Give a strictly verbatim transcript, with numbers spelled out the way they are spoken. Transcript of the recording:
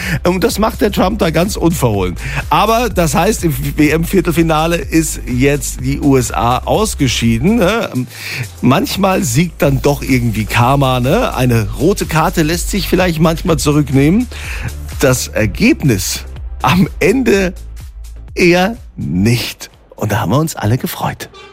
Und das macht der Trump da ganz unverhohlen. Aber das heißt, im W M-Viertelfinale ist jetzt die U S A ausgeschieden. Ne? Manchmal siegt dann doch irgendwie Karma. Ne? Eine rote Karte lässt sich vielleicht manchmal zurücknehmen. Das Ergebnis am Ende eher nicht. Und da haben wir uns alle gefreut.